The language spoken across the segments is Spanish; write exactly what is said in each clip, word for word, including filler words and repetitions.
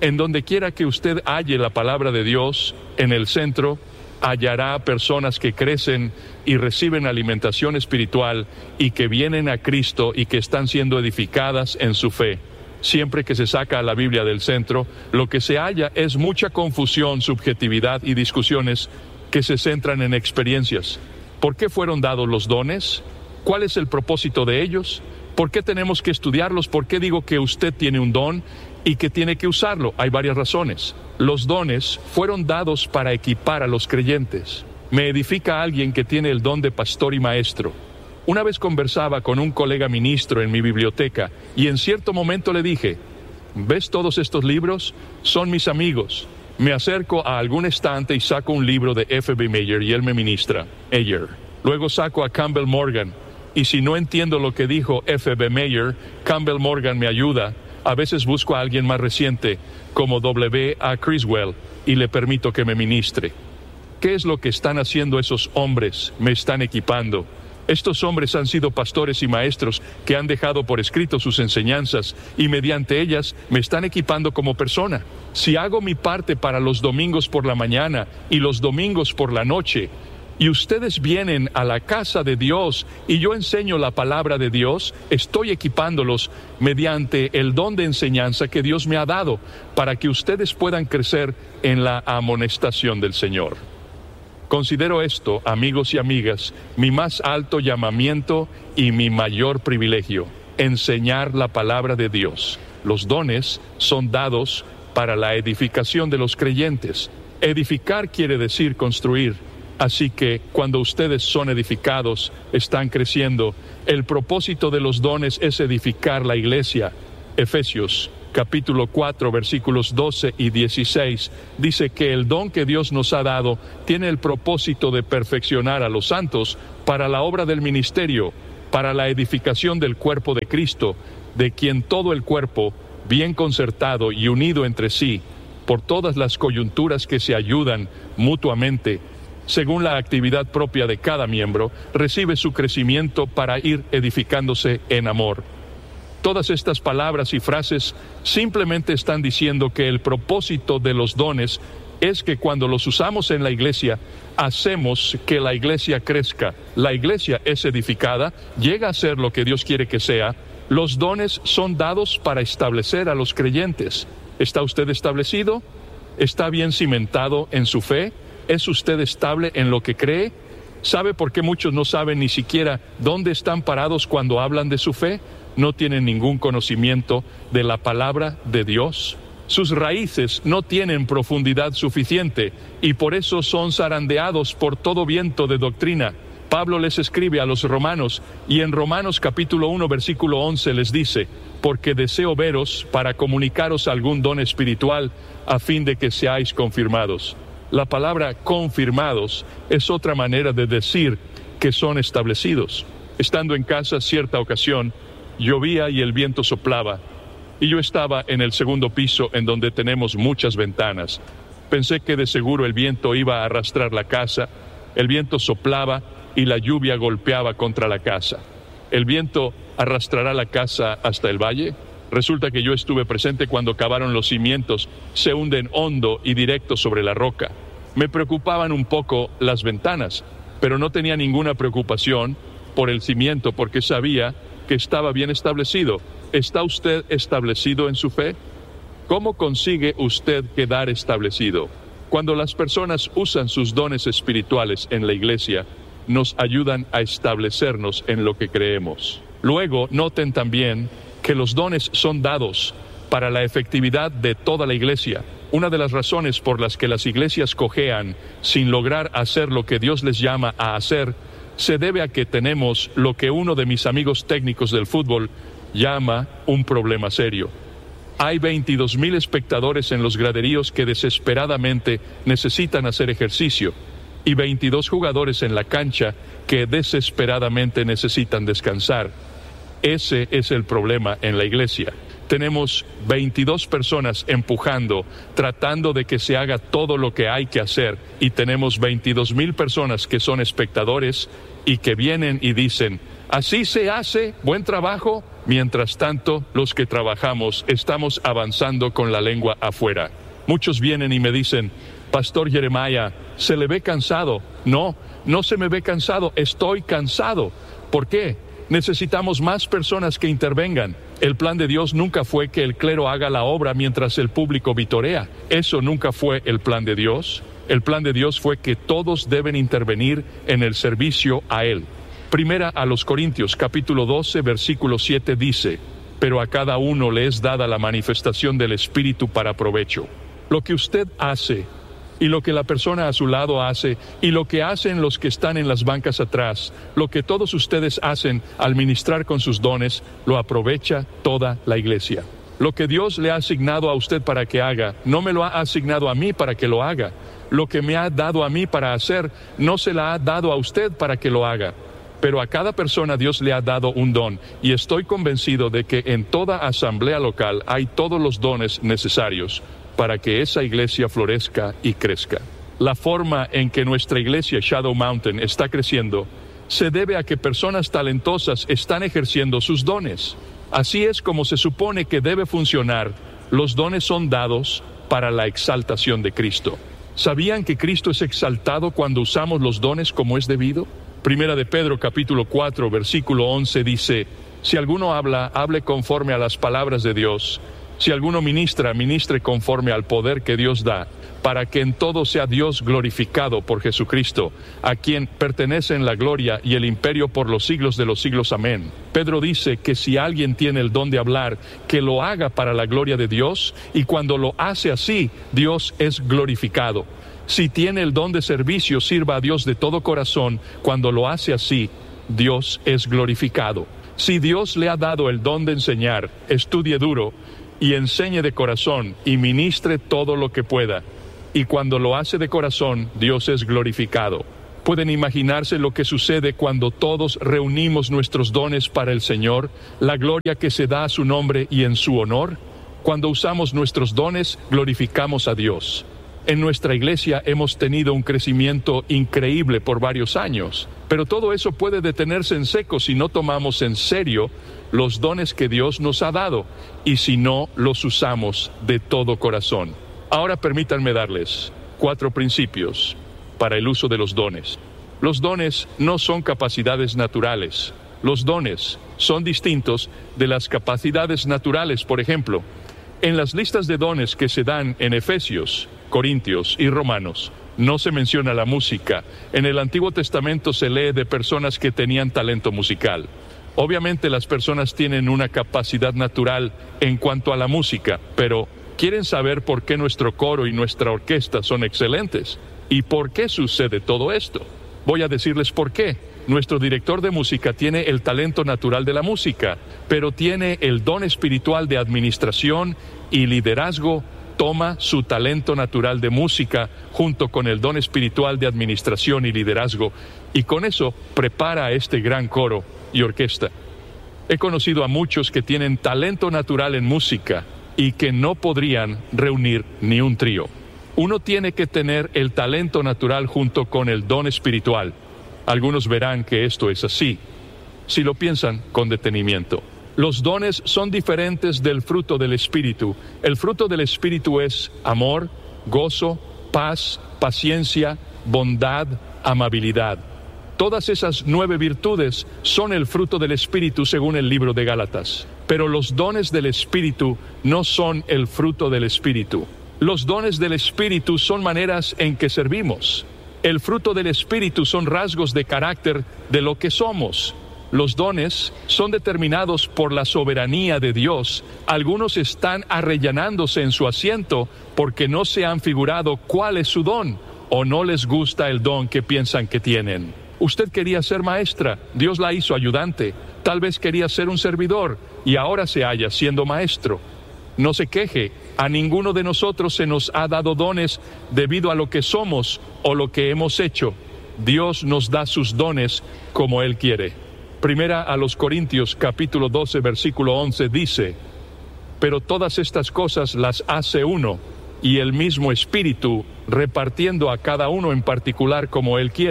En donde quiera que usted halle la palabra de Dios, en el centro, hallará personas que crecen y reciben alimentación espiritual y que vienen a Cristo y que están siendo edificadas en su fe. Siempre que se saca a la Biblia del centro, lo que se halla es mucha confusión, subjetividad y discusiones que se centran en experiencias. ¿Por qué fueron dados los dones? ¿Cuál es el propósito de ellos? ¿Por qué tenemos que estudiarlos? ¿Por qué digo que usted tiene un don y que tiene que usarlo? Hay varias razones. Los dones fueron dados para equipar a los creyentes. Me edifica alguien que tiene el don de pastor y maestro. Una vez conversaba con un colega ministro en mi biblioteca y en cierto momento le dije, ¿ves todos estos libros? Son mis amigos. Me acerco a algún estante y saco un libro de F B Meyer y él me ministra. Meyer. Luego saco a Campbell Morgan y si no entiendo lo que dijo F B Meyer, Campbell Morgan me ayuda. A veces busco a alguien más reciente como W A Criswell y le permito que me ministre. ¿Qué es lo que están haciendo esos hombres? Me están equipando. Estos hombres han sido pastores y maestros que han dejado por escrito sus enseñanzas y mediante ellas me están equipando como persona. Si hago mi parte para los domingos por la mañana y los domingos por la noche, y ustedes vienen a la casa de Dios y yo enseño la palabra de Dios, estoy equipándolos mediante el don de enseñanza que Dios me ha dado para que ustedes puedan crecer en la amonestación del Señor. Considero esto, amigos y amigas, mi más alto llamamiento y mi mayor privilegio, enseñar la palabra de Dios. Los dones son dados para la edificación de los creyentes. Edificar quiere decir construir. Así que cuando ustedes son edificados, están creciendo. El propósito de los dones es edificar la iglesia. Efesios capítulo cuatro, versículos doce y dieciséis, dice que el don que Dios nos ha dado tiene el propósito de perfeccionar a los santos para la obra del ministerio, para la edificación del cuerpo de Cristo, de quien todo el cuerpo, bien concertado y unido entre sí, por todas las coyunturas que se ayudan mutuamente, según la actividad propia de cada miembro, recibe su crecimiento para ir edificándose en amor. Todas estas palabras y frases simplemente están diciendo que el propósito de los dones es que cuando los usamos en la iglesia, hacemos que la iglesia crezca. La iglesia es edificada, llega a ser lo que Dios quiere que sea. Los dones son dados para establecer a los creyentes. ¿Está usted establecido? ¿Está bien cimentado en su fe? ¿Es usted estable en lo que cree? ¿Sabe por qué muchos no saben ni siquiera dónde están parados cuando hablan de su fe? No tienen ningún conocimiento de la palabra de Dios. Sus raíces no tienen profundidad suficiente y por eso son zarandeados por todo viento de doctrina. Pablo les escribe a los romanos y en Romanos capítulo uno versículo once les dice, porque deseo veros para comunicaros algún don espiritual a fin de que seáis confirmados. La palabra confirmados es otra manera de decir que son establecidos. Estando en casa cierta ocasión, llovía y el viento soplaba, y yo estaba en el segundo piso en donde tenemos muchas ventanas. Pensé que de seguro el viento iba a arrastrar la casa. El viento soplaba y la lluvia golpeaba contra la casa. ¿El viento arrastrará la casa hasta el valle? Resulta que yo estuve presente cuando cavaron los cimientos, se hunden hondo y directo sobre la roca. Me preocupaban un poco las ventanas, pero no tenía ninguna preocupación por el cimiento porque sabía que estaba bien establecido. ¿Está usted establecido en su fe? ¿Cómo consigue usted quedar establecido? Cuando las personas usan sus dones espirituales en la iglesia, nos ayudan a establecernos en lo que creemos. Luego, noten también que los dones son dados para la efectividad de toda la iglesia. Una de las razones por las que las iglesias cojean sin lograr hacer lo que Dios les llama a hacer se debe a que tenemos lo que uno de mis amigos técnicos del fútbol llama un problema serio. Hay veintidós mil espectadores en los graderíos que desesperadamente necesitan hacer ejercicio y veintidós jugadores en la cancha que desesperadamente necesitan descansar. Ese es el problema en la iglesia. Tenemos veintidós personas empujando, tratando de que se haga todo lo que hay que hacer, y tenemos veintidós mil personas que son espectadores y que vienen y dicen, así se hace, buen trabajo, Mientras tanto, los que trabajamos estamos avanzando con la lengua afuera. Muchos vienen y me dicen, Pastor Jeremiah, se le ve cansado. No, no se me ve cansado, estoy cansado. ¿Por qué? Necesitamos más personas que intervengan. El plan de Dios nunca fue que el clero haga la obra mientras el público vitorea. Eso nunca fue el plan de Dios. El plan de Dios fue que todos deben intervenir en el servicio a Él. Primera a los Corintios, capítulo doce, versículo siete dice, pero a cada uno le es dada la manifestación del Espíritu para provecho. Lo que usted hace, y lo que la persona a su lado hace, y lo que hacen los que están en las bancas atrás, lo que todos ustedes hacen al ministrar con sus dones, lo aprovecha toda la iglesia. Lo que Dios le ha asignado a usted para que haga, no me lo ha asignado a mí para que lo haga. Lo que me ha dado a mí para hacer, no se la ha dado a usted para que lo haga. Pero a cada persona Dios le ha dado un don, y estoy convencido de que en toda asamblea local hay todos los dones necesarios para que esa iglesia florezca y crezca. La forma en que nuestra iglesia Shadow Mountain está creciendo se debe a que personas talentosas están ejerciendo sus dones. Así es como se supone que debe funcionar. Los dones son dados para la exaltación de Cristo. ¿Sabían que Cristo es exaltado cuando usamos los dones como es debido? Primera de Pedro, capítulo cuatro, versículo once dice, si alguno habla, hable conforme a las palabras de Dios. Si alguno ministra, ministre conforme al poder que Dios da, para que en todo sea Dios glorificado por Jesucristo, a quien pertenecen la gloria y el imperio por los siglos de los siglos. Amén. Pedro dice que si alguien tiene el don de hablar, que lo haga para la gloria de Dios, y cuando lo hace así, Dios es glorificado. Si tiene el don de servicio, sirva a Dios de todo corazón. Cuando lo hace así, Dios es glorificado. Si Dios le ha dado el don de enseñar, estudie duro y enseñe de corazón y ministre todo lo que pueda. Y cuando lo hace de corazón, Dios es glorificado. ¿Pueden imaginarse lo que sucede cuando todos reunimos nuestros dones para el Señor? La gloria que se da a su nombre y en su honor. Cuando usamos nuestros dones, glorificamos a Dios. En nuestra iglesia hemos tenido un crecimiento increíble por varios años, pero todo eso puede detenerse en seco si no tomamos en serio los dones que Dios nos ha dado y si no los usamos de todo corazón. Ahora permítanme darles cuatro principios para el uso de los dones. Los dones no son capacidades naturales. Los dones son distintos de las capacidades naturales. Por ejemplo, en las listas de dones que se dan en Efesios, Corintios y Romanos, no se menciona la música. En el Antiguo Testamento se lee de personas que tenían talento musical. Obviamente las personas tienen una capacidad natural en cuanto a la música, pero ¿quieren saber por qué nuestro coro y nuestra orquesta son excelentes? ¿Y por qué sucede todo esto? Voy a decirles por qué. Nuestro director de música tiene el talento natural de la música, pero tiene el don espiritual de administración y liderazgo. Toma su talento natural de música junto con el don espiritual de administración y liderazgo, y con eso prepara a este gran coro y orquesta. He conocido a muchos que tienen talento natural en música y que no podrían reunir ni un trío. Uno tiene que tener el talento natural junto con el don espiritual. Algunos verán que esto es así, si lo piensan con detenimiento. Los dones son diferentes del fruto del Espíritu. El fruto del Espíritu es amor, gozo, paz, paciencia, bondad, amabilidad. Todas esas nueve virtudes son el fruto del Espíritu según el libro de Gálatas. Pero los dones del Espíritu no son el fruto del Espíritu. Los dones del Espíritu son maneras en que servimos. El fruto del Espíritu son rasgos de carácter de lo que somos. Los dones son determinados por la soberanía de Dios. Algunos están arrellanándose en su asiento porque no se han figurado cuál es su don, o no les gusta el don que piensan que tienen. Usted quería ser maestra, Dios la hizo ayudante. Tal vez quería ser un servidor y ahora se halla siendo maestro. No se queje, a ninguno de nosotros se nos ha dado dones debido a lo que somos o lo que hemos hecho. Dios nos da sus dones como Él quiere. Primera a los Corintios, capítulo doce, versículo once, dice, pero todas estas cosas las hace uno, y el mismo Espíritu, repartiendo a cada uno en particular como Él quiere.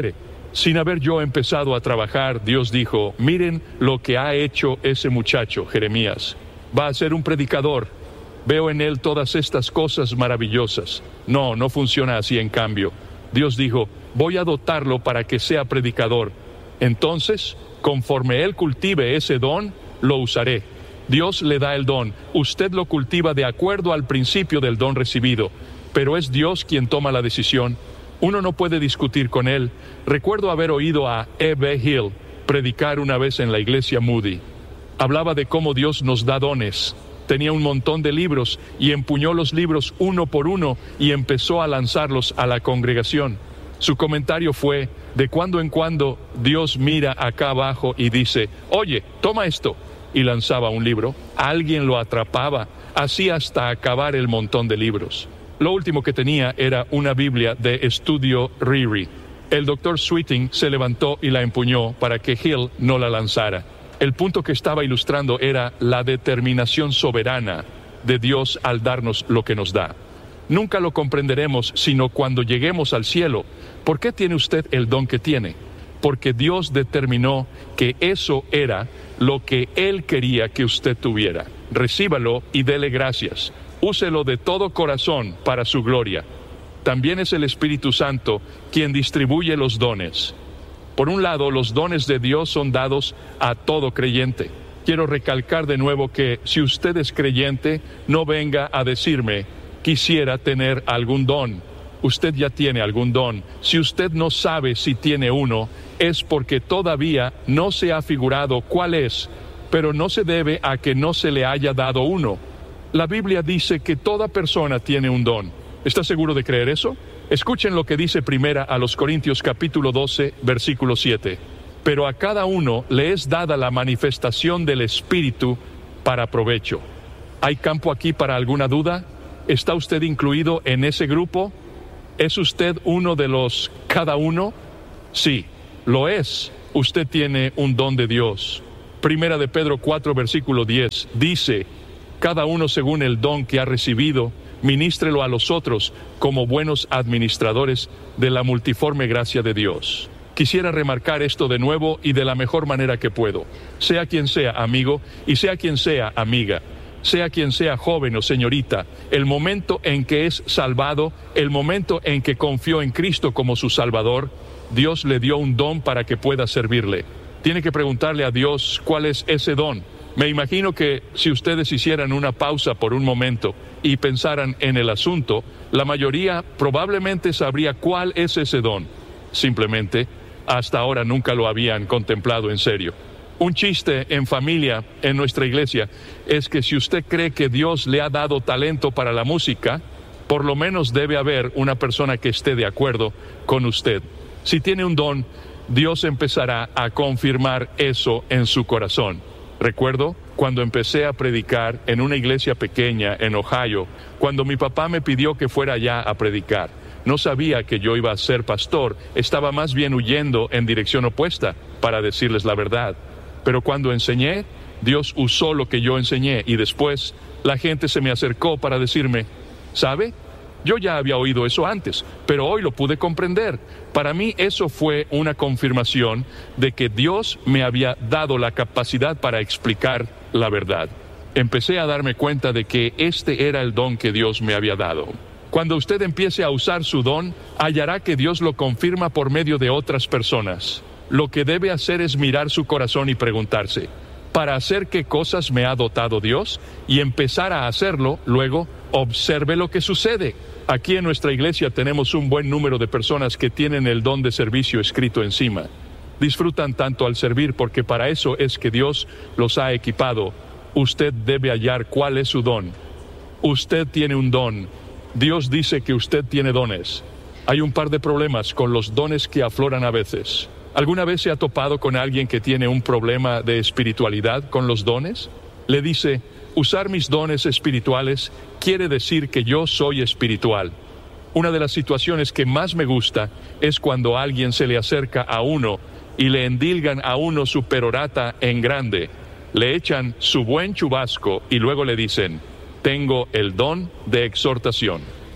Sin haber yo empezado a trabajar, Dios dijo, miren lo que ha hecho ese muchacho, Jeremías. Va a ser un predicador. Veo en él todas estas cosas maravillosas. No, no funciona así en cambio. Dios dijo, voy a dotarlo para que sea predicador. Entonces, conforme él cultive ese don, lo usaré. Dios le da el don. Usted lo cultiva de acuerdo al principio del don recibido. Pero es Dios quien toma la decisión. Uno no puede discutir con él. Recuerdo haber oído a E B Hill predicar una vez en la iglesia Moody. Hablaba de cómo Dios nos da dones. Tenía un montón de libros y empuñó los libros uno por uno y empezó a lanzarlos a la congregación. Su comentario fue, de cuando en cuando Dios mira acá abajo y dice, oye, toma esto, y lanzaba un libro. Alguien lo atrapaba, así hasta acabar el montón de libros. Lo último que tenía era una Biblia de estudio Riri. El doctor Sweeting se levantó y la empuñó para que Hill no la lanzara. El punto que estaba ilustrando era la determinación soberana de Dios al darnos lo que nos da. Nunca lo comprenderemos sino cuando lleguemos al cielo. ¿Por qué tiene usted el don que tiene? Porque Dios determinó que eso era lo que Él quería que usted tuviera. Recíbalo y dele gracias. Úselo de todo corazón para su gloria. También es el Espíritu Santo quien distribuye los dones. Por un lado, los dones de Dios son dados a todo creyente. Quiero recalcar de nuevo que si usted es creyente, no venga a decirme, quisiera tener algún don. Usted ya tiene algún don. Si usted no sabe si tiene uno, es porque todavía no se ha figurado cuál es, pero no se debe a que no se le haya dado uno. La Biblia dice que toda persona tiene un don. ¿Está seguro de creer eso? Escuchen lo que dice primera a los Corintios capítulo doce, versículo siete. Pero a cada uno le es dada la manifestación del Espíritu para provecho. ¿Hay campo aquí para alguna duda? ¿Está usted incluido en ese grupo? ¿Es usted uno de los cada uno? Sí, lo es. Usted tiene un don de Dios. Primera de Pedro cuatro, versículo diez, dice, cada uno según el don que ha recibido, ministrelo a los otros como buenos administradores de la multiforme gracia de Dios. Quisiera remarcar esto de nuevo y de la mejor manera que puedo. Sea quien sea amigo y sea quien sea amiga, sea quien sea joven o señorita, el momento en que es salvado, el momento en que confió en Cristo como su Salvador, Dios le dio un don para que pueda servirle. Tiene que preguntarle a Dios cuál es ese don. Me imagino que si ustedes hicieran una pausa por un momento y pensaran en el asunto, la mayoría probablemente sabría cuál es ese don. Simplemente, hasta ahora nunca lo habían contemplado en serio. Un chiste en familia, en nuestra iglesia, es que si usted cree que Dios le ha dado talento para la música, por lo menos debe haber una persona que esté de acuerdo con usted. Si tiene un don, Dios empezará a confirmar eso en su corazón. Recuerdo cuando empecé a predicar en una iglesia pequeña en Ohio, cuando mi papá me pidió que fuera allá a predicar. No sabía que yo iba a ser pastor, estaba más bien huyendo en dirección opuesta, para decirles la verdad. Pero cuando enseñé, Dios usó lo que yo enseñé y después la gente se me acercó para decirme, ¿sabe? Yo ya había oído eso antes, pero hoy lo pude comprender. Para mí eso fue una confirmación de que Dios me había dado la capacidad para explicar la verdad. Empecé a darme cuenta de que este era el don que Dios me había dado. Cuando usted empiece a usar su don, hallará que Dios lo confirma por medio de otras personas. Lo que debe hacer es mirar su corazón y preguntarse, ¿para hacer qué cosas me ha dotado Dios? Y empezar a hacerlo, luego observe lo que sucede. Aquí en nuestra iglesia tenemos un buen número de personas que tienen el don de servicio escrito encima. Disfrutan tanto al servir porque para eso es que Dios los ha equipado. Usted debe hallar cuál es su don. Usted tiene un don. Dios dice que usted tiene dones. Hay un par de problemas con los dones que afloran a veces. ¿Alguna vez se ha topado con alguien que tiene un problema de espiritualidad con los dones? Le dice, usar mis dones espirituales quiere decir que yo soy espiritual. Una de las situaciones que más me gusta es cuando alguien se le acerca a uno y le endilgan a uno su perorata en grande, le echan su buen chubasco y luego le dicen, tengo el don de exhortación.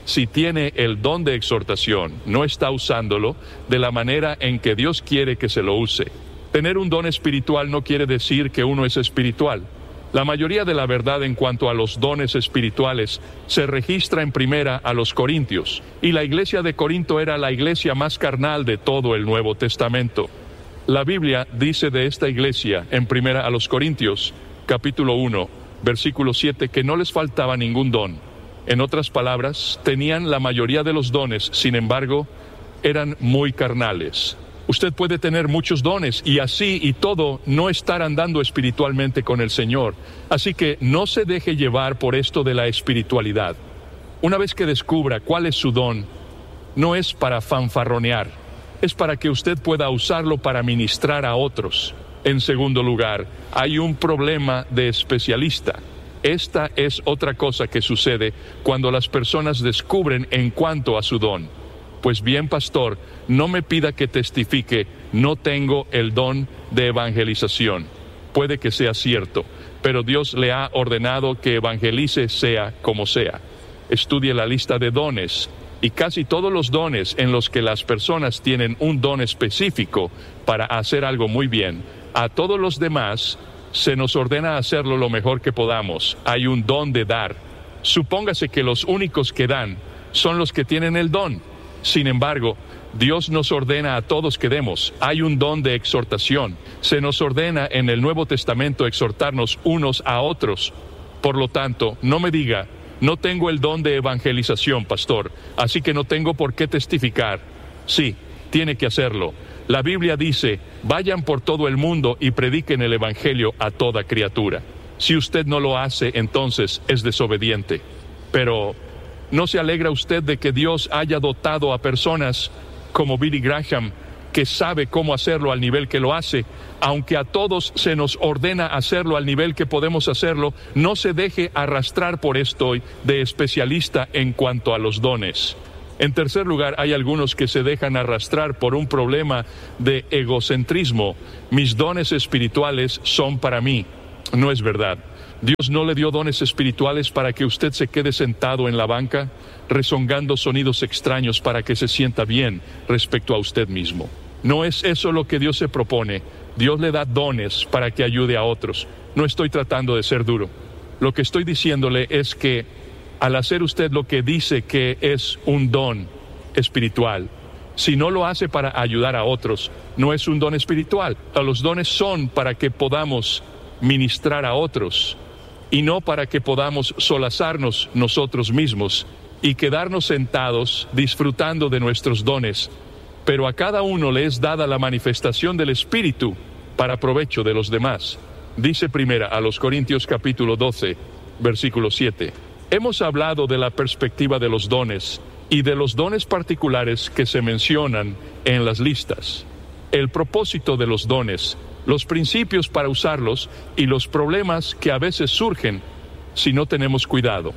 si tiene el don de exhortación, no está usándolo de la manera en que Dios quiere que se lo use. Tener un don espiritual no quiere decir que uno es espiritual. La mayoría de la verdad en cuanto a los dones espirituales se registra en primera a los Corintios, y la iglesia de Corinto era la iglesia más carnal de todo el Nuevo Testamento. La Biblia dice de esta iglesia en primera a los Corintios, capítulo uno, versículo siete, que no les faltaba ningún don. En otras palabras, tenían la mayoría de los dones, sin embargo, eran muy carnales. Usted puede tener muchos dones y así y todo no estar andando espiritualmente con el Señor. Así que no se deje llevar por esto de la espiritualidad. Una vez que descubra cuál es su don, no es para fanfarronear, es para que usted pueda usarlo para ministrar a otros. En segundo lugar, hay un problema de especialista. Esta es otra cosa que sucede cuando las personas descubren en cuanto a su don. Pues bien, pastor, no me pida que testifique, no tengo el don de evangelización. Puede que sea cierto, pero Dios le ha ordenado que evangelice sea como sea. Estudie la lista de dones, y casi todos los dones en los que las personas tienen un don específico para hacer algo muy bien, a todos los demás se nos ordena hacerlo lo mejor que podamos. Hay un don de dar. Supóngase que los únicos que dan son los que tienen el don. Sin embargo, Dios nos ordena a todos que demos. Hay un don de exhortación. Se nos ordena en el Nuevo Testamento exhortarnos unos a otros. Por lo tanto, no me diga, no tengo el don de evangelización, pastor, así que no tengo por qué testificar. Sí, tiene que hacerlo. La Biblia dice, vayan por todo el mundo y prediquen el evangelio a toda criatura. Si usted no lo hace, entonces es desobediente. Pero ¿no se alegra usted de que Dios haya dotado a personas como Billy Graham, que sabe cómo hacerlo al nivel que lo hace? Aunque a todos se nos ordena hacerlo al nivel que podemos hacerlo, no se deje arrastrar por esto de especialista en cuanto a los dones. En tercer lugar, hay algunos que se dejan arrastrar por un problema de egocentrismo. Mis dones espirituales son para mí. No es verdad. Dios no le dio dones espirituales para que usted se quede sentado en la banca, rezongando sonidos extraños para que se sienta bien respecto a usted mismo. No es eso lo que Dios se propone. Dios le da dones para que ayude a otros. No estoy tratando de ser duro. Lo que estoy diciéndole es que al hacer usted lo que dice que es un don espiritual, si no lo hace para ayudar a otros, no es un don espiritual. Los dones son para que podamos ministrar a otros y no para que podamos solazarnos nosotros mismos y quedarnos sentados disfrutando de nuestros dones. Pero a cada uno le es dada la manifestación del Espíritu para provecho de los demás. Dice primera a los Corintios capítulo doce, versículo siete. Hemos hablado de la perspectiva de los dones y de los dones particulares que se mencionan en las listas. El propósito de los dones, los principios para usarlos y los problemas que a veces surgen si no tenemos cuidado.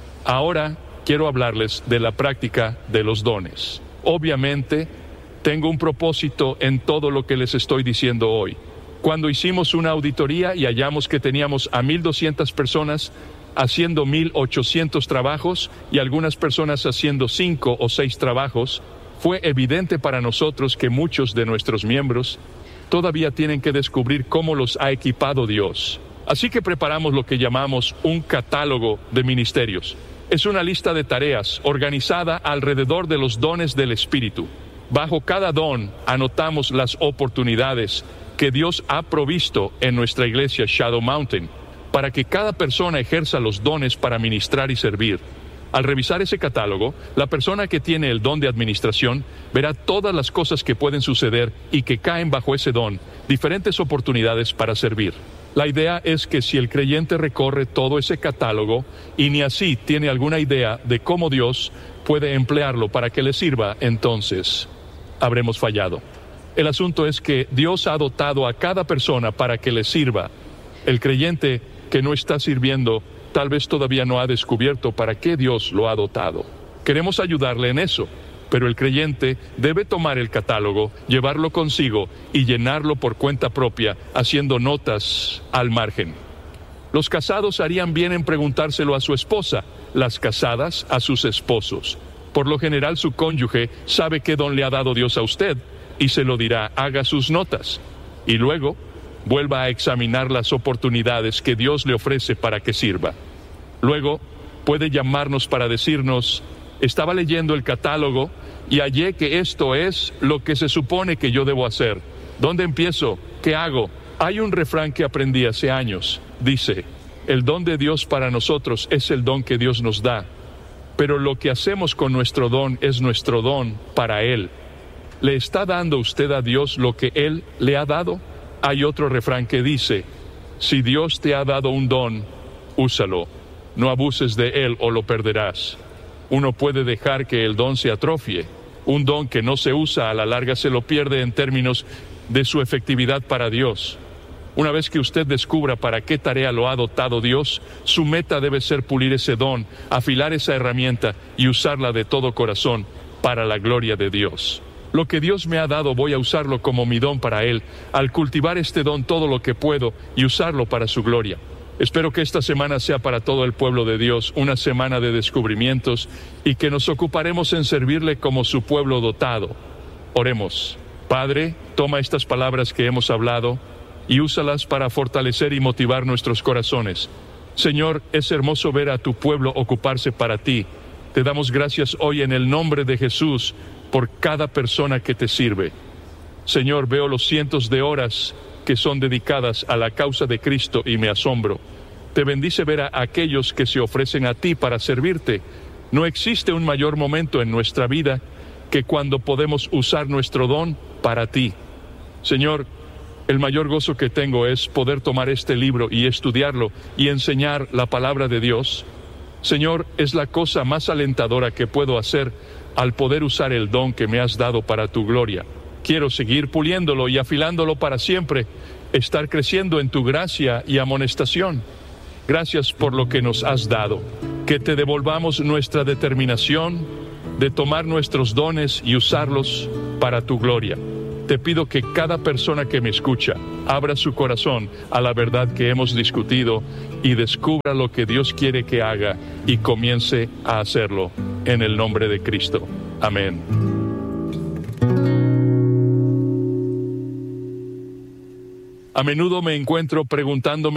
Ahora quiero hablarles de la práctica de los dones. Obviamente, tengo un propósito en todo lo que les estoy diciendo hoy. Cuando hicimos una auditoría y hallamos que teníamos a mil doscientas personas haciendo mil ochocientos trabajos y algunas personas haciendo cinco o seis trabajos, fue evidente para nosotros que muchos de nuestros miembros todavía tienen que descubrir cómo los ha equipado Dios. Así que preparamos lo que llamamos un catálogo de ministerios. Es una lista de tareas organizada alrededor de los dones del Espíritu. Bajo cada don anotamos las oportunidades que Dios ha provisto en nuestra iglesia Shadow Mountain para que cada persona ejerza los dones para ministrar y servir. Al revisar ese catálogo, la persona que tiene el don de administración verá todas las cosas que pueden suceder y que caen bajo ese don, diferentes oportunidades para servir. La idea es que si el creyente recorre todo ese catálogo y ni así tiene alguna idea de cómo Dios puede emplearlo para que le sirva, entonces habremos fallado. El asunto es que Dios ha dotado a cada persona para que le sirva. El creyente que no está sirviendo tal vez todavía no ha descubierto para qué Dios lo ha dotado. Queremos ayudarle en eso, pero el creyente debe tomar el catálogo, llevarlo consigo y llenarlo por cuenta propia, haciendo notas al margen. Los casados harían bien en preguntárselo a su esposa, las casadas a sus esposos. Por lo general, su cónyuge sabe qué don le ha dado Dios a usted y se lo dirá, haga sus notas. Y luego, vuelva a examinar las oportunidades que Dios le ofrece para que sirva. Luego, puede llamarnos para decirnos, estaba leyendo el catálogo y hallé que esto es lo que se supone que yo debo hacer. ¿Dónde empiezo? ¿Qué hago? Hay un refrán que aprendí hace años. Dice, el don de Dios para nosotros es el don que Dios nos da, pero lo que hacemos con nuestro don es nuestro don para Él. ¿Le está dando usted a Dios lo que Él le ha dado? Hay otro refrán que dice, si Dios te ha dado un don, úsalo. No abuses de él o lo perderás. Uno puede dejar que el don se atrofie. Un don que no se usa a la larga se lo pierde en términos de su efectividad para Dios. Una vez que usted descubra para qué tarea lo ha dotado Dios, su meta debe ser pulir ese don, afilar esa herramienta y usarla de todo corazón para la gloria de Dios. Lo que Dios me ha dado voy a usarlo como mi don para Él, al cultivar este don todo lo que puedo y usarlo para su gloria. Espero que esta semana sea para todo el pueblo de Dios una semana de descubrimientos y que nos ocuparemos en servirle como su pueblo dotado. Oremos. Padre, toma estas palabras que hemos hablado y úsalas para fortalecer y motivar nuestros corazones. Señor, es hermoso ver a tu pueblo ocuparse para ti. Te damos gracias hoy en el nombre de Jesús por cada persona que te sirve. Señor, veo los cientos de horas que son dedicadas a la causa de Cristo y me asombro. Te bendice ver a aquellos que se ofrecen a ti para servirte. No existe un mayor momento en nuestra vida que cuando podemos usar nuestro don para ti. Señor, el mayor gozo que tengo es poder tomar este libro y estudiarlo y enseñar la palabra de Dios. Señor, es la cosa más alentadora que puedo hacer al poder usar el don que me has dado para tu gloria. Quiero seguir puliéndolo y afilándolo para siempre, estar creciendo en tu gracia y amonestación. Gracias por lo que nos has dado. Que te devolvamos nuestra determinación de tomar nuestros dones y usarlos para tu gloria. Te pido que cada persona que me escucha abra su corazón a la verdad que hemos discutido y descubra lo que Dios quiere que haga y comience a hacerlo en el nombre de Cristo. Amén. A menudo me encuentro preguntándome